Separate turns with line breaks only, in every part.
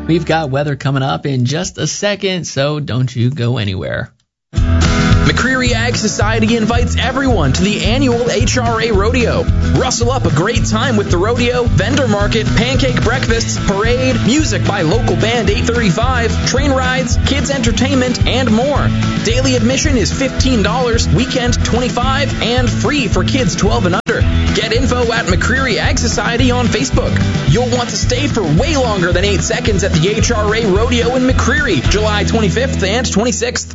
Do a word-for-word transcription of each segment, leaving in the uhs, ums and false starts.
We've got weather coming up in just a second, so don't you go anywhere.
McCreary Ag Society invites everyone to the annual H R A Rodeo. Rustle up a great time with the rodeo, vendor market, pancake breakfasts, parade, music by local band eight thirty-five, train rides, kids entertainment, and more. Daily admission is fifteen dollars, weekend twenty-five dollars, and free for kids twelve and under. Get info at McCreary Ag Society on Facebook. You'll want to stay for way longer than eight seconds at the H R A Rodeo in McCreary, July twenty-fifth and twenty-sixth.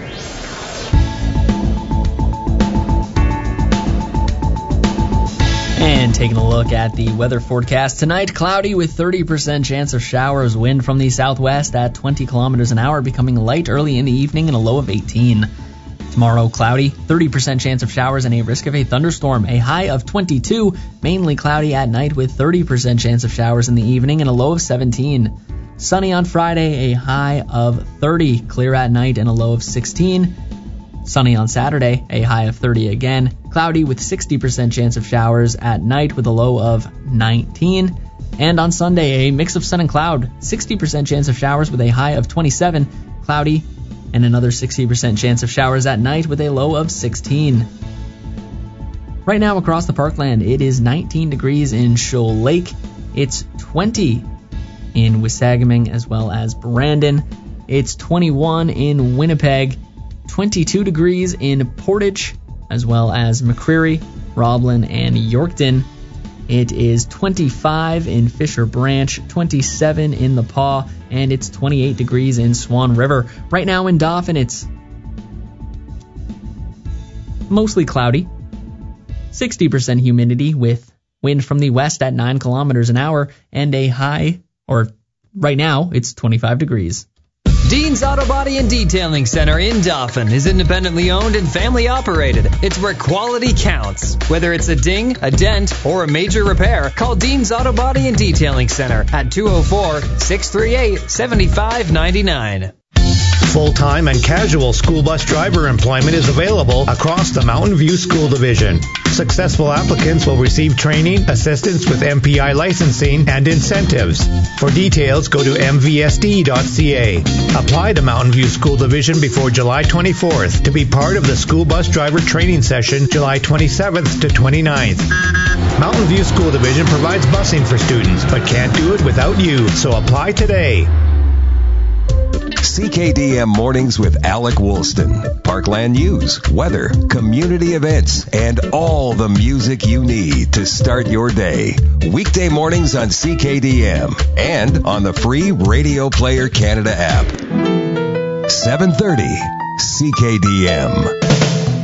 And taking a look at the weather forecast tonight, cloudy with thirty percent chance of showers, wind from the southwest at twenty kilometers an hour, becoming light early in the evening and a low of eighteen. Tomorrow, cloudy, thirty percent chance of showers and a risk of a thunderstorm, a high of twenty-two, mainly cloudy at night with thirty percent chance of showers in the evening and a low of seventeen. Sunny on Friday, a high of thirty, clear at night and a low of sixteen. Sunny on Saturday, a high of thirty again, cloudy with sixty percent chance of showers at night with a low of nineteen. And on Sunday, a mix of sun and cloud, sixty percent chance of showers with a high of twenty-seven, cloudy, and another sixty percent chance of showers at night with a low of sixteen. Right now across the parkland, it is nineteen degrees in Shoal Lake. It's twenty in Wisagaming as well as Brandon. It's twenty-one in Winnipeg. twenty-two degrees in Portage, as well as McCreary, Roblin, and Yorkton. It is twenty-five in Fisher Branch, twenty-seven in the Paw, and it's twenty-eight degrees in Swan River. Right now in Dauphin, it's mostly cloudy, sixty percent humidity with wind from the west at nine kilometers an hour, and a high, or right now, it's twenty-five degrees.
Dean's Auto Body and Detailing Center in Dauphin is independently owned and family operated. It's where quality counts. Whether it's a ding, a dent, or a major repair, call Dean's Auto Body and Detailing Center at two oh four, six three eight, seven five nine nine.
Full-time and casual school bus driver employment is available across the Mountain View School Division. Successful applicants will receive training, assistance with M P I licensing, and incentives. For details, go to m v s d dot c a. Apply to Mountain View School Division before July twenty-fourth to be part of the school bus driver training session July twenty-seventh to twenty-ninth. Mountain View School Division provides busing for students, but can't do it without you, so apply today.
C K D M Mornings with Alec Woolston. Parkland news, weather, community events, and all the music you need to start your day. Weekday mornings on C K D M and on the free Radio Player Canada app. seven thirty C K D M.